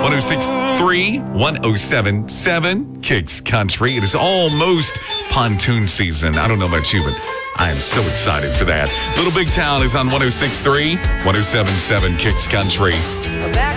106.3, 107.7, Kicks Country. It is almost pontoon season. I don't know about you, but I am so excited for that. Little Big Town is on 106.3, 107.7, Kicks Country.